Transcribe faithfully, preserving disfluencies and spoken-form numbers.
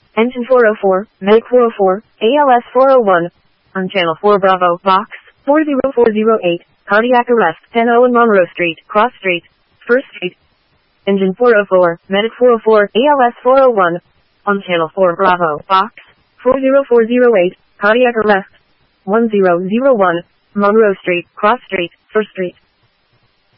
Engine four oh four, Medic four oh four, A L S four oh one. On Channel four Bravo, Box four oh four oh eight, cardiac arrest, ten oh one Monroe Street, Cross Street, First Street. Engine four oh four, Medic four oh four, A L S four oh one. On Channel four Bravo, Box four oh four oh eight, cardiac arrest, one oh oh one, Monroe Street, Cross Street, First Street.